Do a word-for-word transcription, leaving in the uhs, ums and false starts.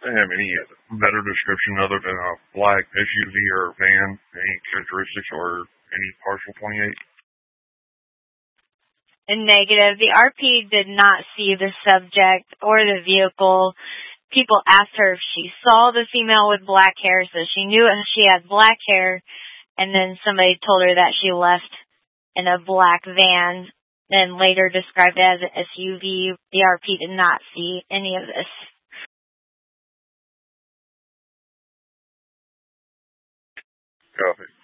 have any better description other than a black S U V or van? Any characteristics or any partial twenty-eight? Negative. The R P did not see the subject or the vehicle. People asked her if she saw the female with black hair, so she knew she had black hair, and then somebody told her that she left in a black van, and later described it as an S U V. The R P did not see any of this. Copy.